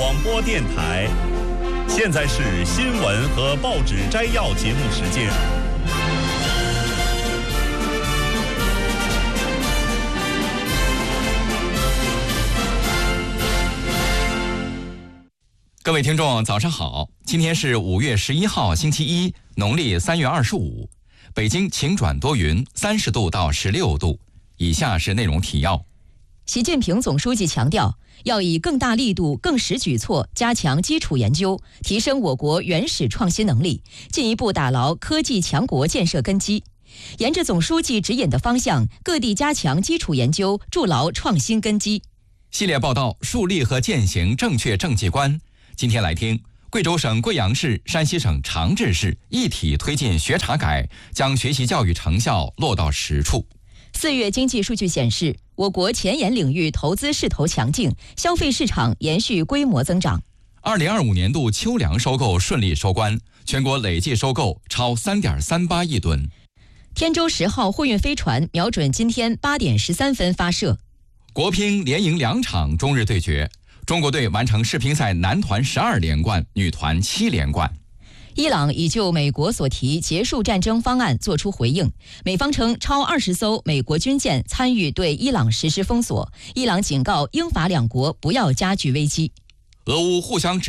广播电台。现在是新闻和报纸摘要节目时间。 各位听众，早上好！今天是5月11号，星期一，农历3月25。北京晴转多云，30度到16度。以下是内容提要。 习近平总书记强调，要以更大力度、更实举措加强基础研究，提升我国原始创新能力，进一步打牢科技强国建设根基。沿着总书记指引的方向，各地加强基础研究，筑牢创新根基。 系列报道：树立和践行正确政绩观。今天来听贵州省贵阳市、山西省长治市一体推进学查改，将学习教育成效落到实处。 4月经济数据显示，我国前沿领域投资势头强劲，消费市场延续规模增长。 2025年度秋粮收购顺利收官，全国累计收购超3.38亿吨。 天舟10号货运飞船瞄准今天8点13分发射。 国乒连赢2场中日对决，中国队完成世乒赛男团12连冠，女团7连冠。 伊朗已就美国所提结束战争方案作出回应，美方称超20艘美国军舰参与对伊朗实施封锁，伊朗警告英法两国不要加剧危机。 俄乌互相指